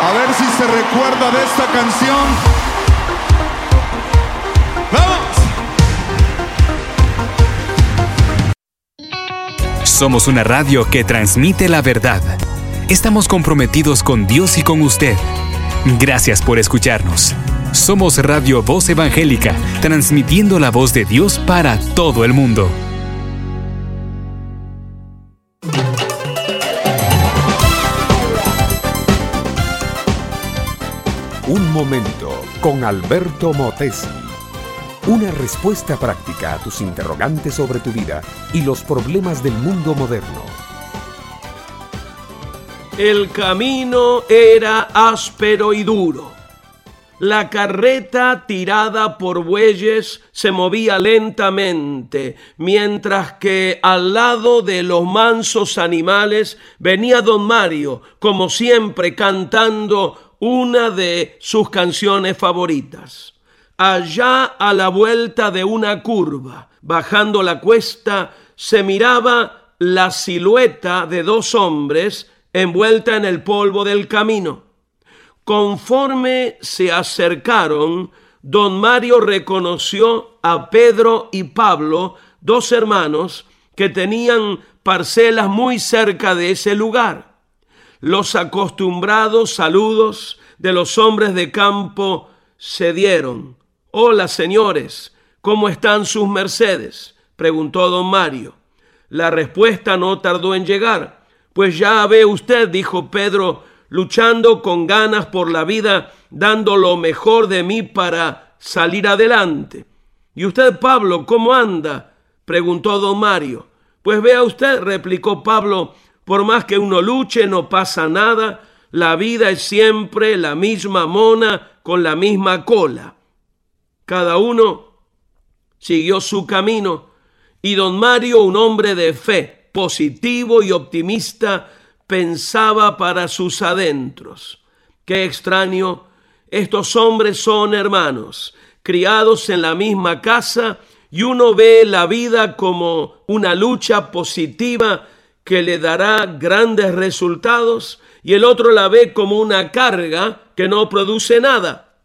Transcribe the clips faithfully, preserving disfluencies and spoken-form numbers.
A ver si se recuerda de esta canción. ¡Vamos! Somos una radio que transmite la verdad. Estamos comprometidos con Dios y con usted. Gracias por escucharnos. Somos Radio Voz Evangélica, transmitiendo la voz de Dios para todo el mundo. Un momento con Alberto Motesi. Una respuesta práctica a tus interrogantes sobre tu vida y los problemas del mundo moderno. El camino era áspero y duro. La carreta tirada por bueyes se movía lentamente, mientras que al lado de los mansos animales venía don Mario, como siempre, cantando una de sus canciones favoritas. Allá a la vuelta de una curva, bajando la cuesta, se miraba la silueta de dos hombres envuelta en el polvo del camino. Conforme se acercaron, don Mario reconoció a Pedro y Pablo, dos hermanos que tenían parcelas muy cerca de ese lugar. Los acostumbrados saludos de los hombres de campo se dieron. «Hola, señores, ¿cómo están sus mercedes?», preguntó don Mario. La respuesta no tardó en llegar. «Pues ya ve usted», dijo Pedro, luchando con ganas por la vida, dando lo mejor de mí para salir adelante. «¿Y usted, Pablo, cómo anda?», preguntó don Mario. «Pues vea usted», replicó Pablo, «por más que uno luche no pasa nada, la vida es siempre la misma mona con la misma cola». Cada uno siguió su camino y don Mario, un hombre de fe, positivo y optimista, pensaba para sus adentros: «Qué extraño, estos hombres son hermanos, criados en la misma casa, y uno ve la vida como una lucha positiva que le dará grandes resultados, y el otro la ve como una carga que no produce nada».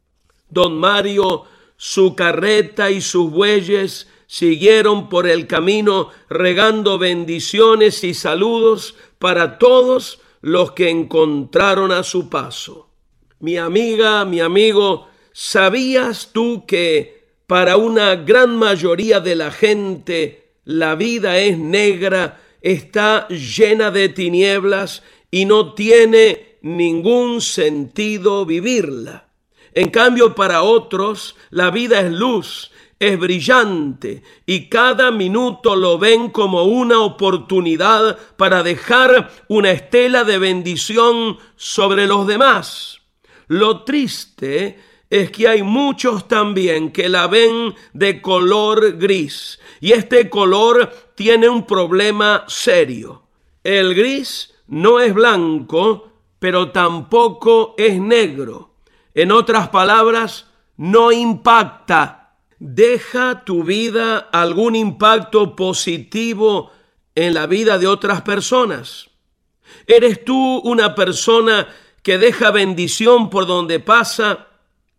Don Mario, su carreta y sus bueyes siguieron por el camino regando bendiciones y saludos para todos los que encontraron a su paso. Mi amiga, mi amigo, ¿sabías tú que para una gran mayoría de la gente la vida es negra, está llena de tinieblas y no tiene ningún sentido vivirla? En cambio, para otros, la vida es luz, es brillante, y cada minuto lo ven como una oportunidad para dejar una estela de bendición sobre los demás. Lo triste es que hay muchos también que la ven de color gris, y este color tiene un problema serio. El gris no es blanco, pero tampoco es negro. En otras palabras, no impacta. ¿Deja tu vida algún impacto positivo en la vida de otras personas? ¿Eres tú una persona que deja bendición por donde pasa?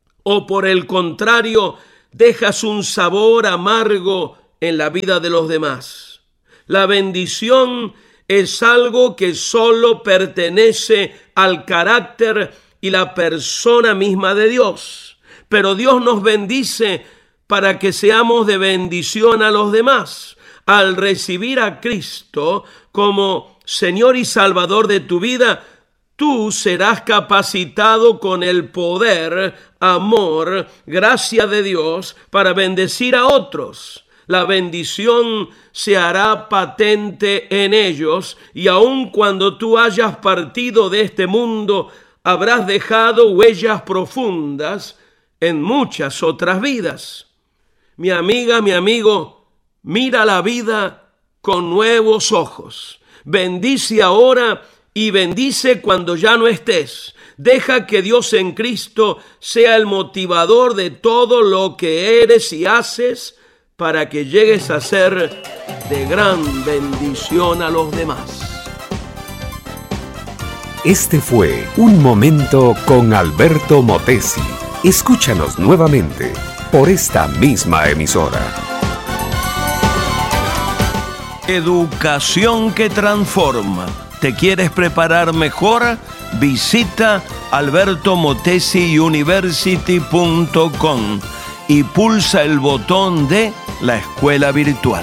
¿O por el contrario, dejas un sabor amargo en la vida de los demás? La bendición es algo que solo pertenece al carácter y la persona misma de Dios. Pero Dios nos bendice para que seamos de bendición a los demás. Al recibir a Cristo como Señor y Salvador de tu vida, tú serás capacitado con el poder, amor, gracia de Dios para bendecir a otros. La bendición se hará patente en ellos, y aun cuando tú hayas partido de este mundo, habrás dejado huellas profundas en muchas otras vidas. Mi amiga, mi amigo, mira la vida con nuevos ojos. Bendice ahora y bendice cuando ya no estés. Deja que Dios en Cristo sea el motivador de todo lo que eres y haces para que llegues a ser de gran bendición a los demás. Este fue Un Momento con Alberto Motesi. Escúchanos nuevamente por esta misma emisora. Educación que transforma. ¿Te quieres preparar mejor? Visita alberto motesi university punto com y pulsa el botón de la escuela virtual.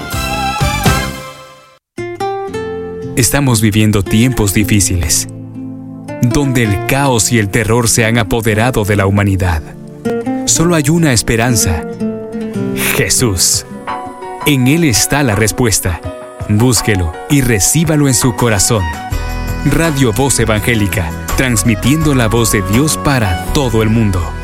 Estamos viviendo tiempos difíciles, donde el caos y el terror se han apoderado de la humanidad. Solo hay una esperanza: Jesús. En Él está la respuesta. Búsquelo y recíbalo en su corazón. Radio Voz Evangélica, transmitiendo la voz de Dios para todo el mundo.